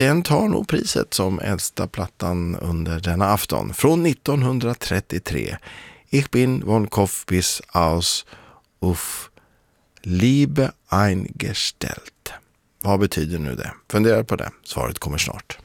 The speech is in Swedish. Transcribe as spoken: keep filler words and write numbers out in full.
Den tar nog priset som äldsta plattan under denna afton. Från nittonhundratrettiotre. Ich bin von Kopf bis aus auf Liebe eingestellt. Vad betyder nu det? Fundera på det. Svaret kommer snart.